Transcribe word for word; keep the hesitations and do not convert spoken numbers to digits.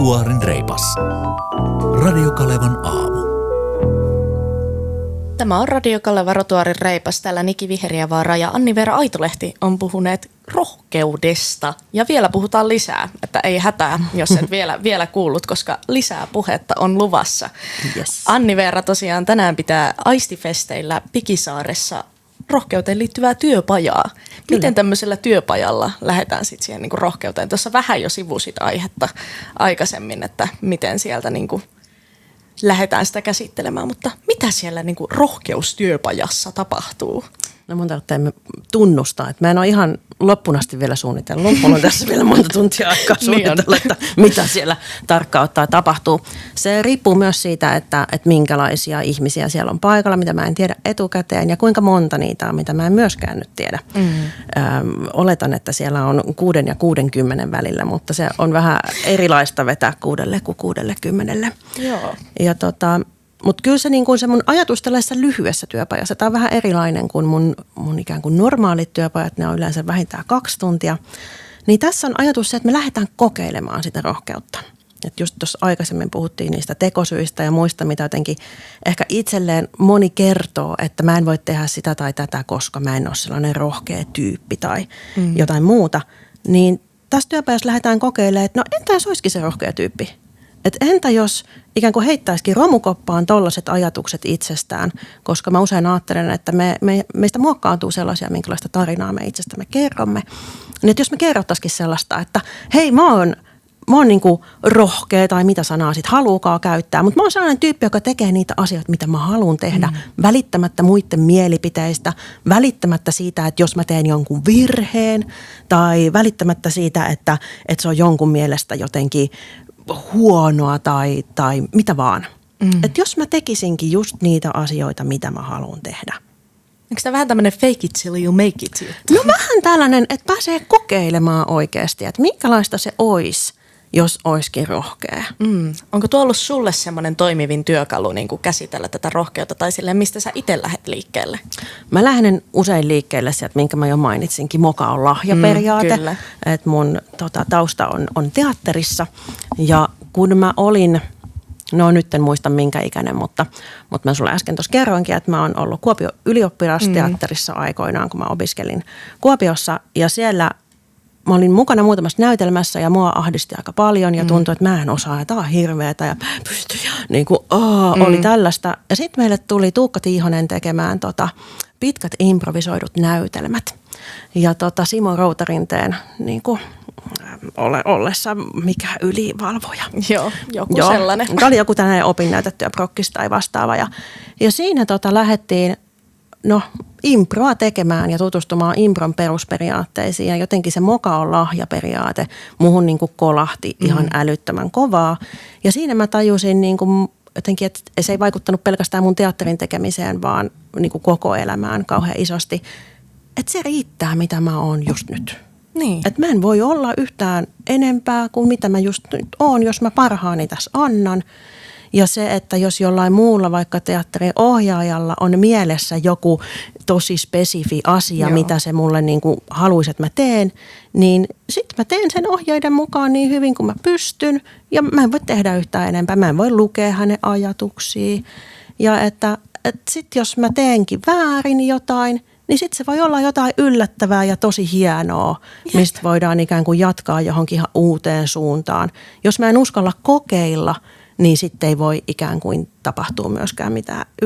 Trotuaarin reipas. Radio Kalevan aamu. Tämä on Radio Kaleva Trotuaarin reipas. Täällä Niki Viheriävaara ja Anni-Veera Aitolehti on puhuneet rohkeudesta. Ja vielä puhutaan lisää, että ei hätää, jos et vielä, vielä kuullut, koska lisää puhetta on luvassa. Yes. Anni-Veera tosiaan tänään pitää Aistifesteillä Pikisaaressa rohkeuteen liittyvää työpajaa. Kyllä. Miten tämmöisellä työpajalla lähdetään sitten siihen niinku rohkeuteen? Tuossa vähän jo sivusit aihetta aikaisemmin, että miten sieltä niinku lähdetään sitä käsittelemään, mutta mitä siellä niinku rohkeustyöpajassa tapahtuu? No mun täytyy tunnustaa, että mä en ole ihan loppuun asti vielä suunnitellut. Mulla on tässä vielä monta tuntia aikaa suunnitella, että mitä siellä tarkkaan ottaa tapahtuu. Se riippuu myös siitä, että, että minkälaisia ihmisiä siellä on paikalla, mitä mä en tiedä etukäteen ja kuinka monta niitä on, mitä mä en myöskään nyt tiedä. Mm. Öm, oletan, että siellä on kuuden ja kuudenkymmenen välillä, mutta se on vähän erilaista vetää kuudelle kuin kuudelle kymmenelle. Joo. Ja tota... Mutta kyllä se, niin kun se mun ajatus tällaisessa lyhyessä työpajassa, tämä on vähän erilainen kuin mun, mun ikään kuin normaalit työpajat, ne on yleensä vähintään kaksi tuntia. Niin tässä on ajatus se, että me lähdetään kokeilemaan sitä rohkeutta. Että just tuossa aikaisemmin puhuttiin niistä tekosyistä ja muista, mitä jotenkin ehkä itselleen moni kertoo, että mä en voi tehdä sitä tai tätä, koska mä en ole sellainen rohkea tyyppi tai mm. jotain muuta. Niin tässä työpajassa lähdetään kokeilemaan, että no entä jos olisikin se rohkea tyyppi? Että entä jos ikään kuin heittäisikin romukoppaan tollaiset ajatukset itsestään, koska mä usein ajattelen, että me, me, meistä muokkaantuu sellaisia, minkälaista tarinaa me itsestämme kerromme. Niin että jos me kerrottaisikin sellaista, että hei mä oon, mä oon niinku rohkea tai mitä sanaa sit haluukaan käyttää, mutta mä oon sellainen tyyppi, joka tekee niitä asioita, mitä mä haluan tehdä, mm. välittämättä muiden mielipiteistä, välittämättä siitä, että jos mä teen jonkun virheen tai välittämättä siitä, että, että se on jonkun mielestä jotenkin huonoa tai, tai mitä vaan. Mm. Että jos mä tekisinkin just niitä asioita, mitä mä haluan tehdä. Eikö tämä vähän tämmöinen fake it till you make it juttu? No vähän tällainen, että pääsee kokeilemaan oikeasti, että minkälaista se olisi, jos olisikin rohkea. Mm. Onko tuo ollut sulle semmoinen toimivin työkalu niin kuin käsitellä tätä rohkeutta tai silleen, mistä sä itse lähdet liikkeelle? Mä lähden usein liikkeelle sieltä, minkä mä jo mainitsinkin, moka on lahjaperiaate. Mm, että mun tota, tausta on, on teatterissa ja kun mä olin, no nyt en muista minkä ikäinen, mutta, mutta mä sulle äsken tuossa kerroinkin, että mä oon ollut Kuopion ylioppilasteatterissa mm. aikoinaan, kun mä opiskelin Kuopiossa ja siellä mä olin mukana muutamassa näytelmässä ja mua ahdisti aika paljon ja tuntui, että mä en osaa ja tää on hirveetä ja pysty ja niin kuin aah, oli mm. tällaista. Ja sitten meille tuli Tuukka Tiihonen tekemään tota, pitkät improvisoidut näytelmät. Ja tota, Simo Routarinteen niin kuin, ole, ollessa mikä ylivalvoja. Joo, joku Joo, sellainen. Tämä oli joku tällainen opinnäytetyö prokkis tai vastaava. Ja, ja siinä tota, lähdettiin no, improa tekemään ja tutustumaan impron perusperiaatteisiin. Ja jotenkin se moka on lahjaperiaate. Muhun niin kuin kolahti ihan mm. älyttömän kovaa. Ja siinä mä tajusin niin kuin jotenkin, että se ei vaikuttanut pelkästään mun teatterin tekemiseen, vaan niin kuin koko elämään kauhean isosti. Että se riittää, mitä mä oon just nyt. Niin. Että mä en voi olla yhtään enempää kuin mitä mä just nyt oon, jos mä parhaani tässä annan. Ja se, että jos jollain muulla, vaikka teatterin ohjaajalla, on mielessä joku tosi spesifi asia, Joo. mitä se mulle niin kuin haluaisi, että mä teen, niin sitten mä teen sen ohjeiden mukaan niin hyvin kuin mä pystyn. Ja mä en voi tehdä yhtään enempää. Mä en voi lukea hänen ajatuksia. Ja että, että sitten jos mä teenkin väärin jotain, niin sitten se voi olla jotain yllättävää ja tosi hienoa, mistä voidaan ikään kuin jatkaa johonkin ihan uuteen suuntaan. Jos mä en uskalla kokeilla, niin sitten ei voi ikään kuin tapahtua myöskään mitään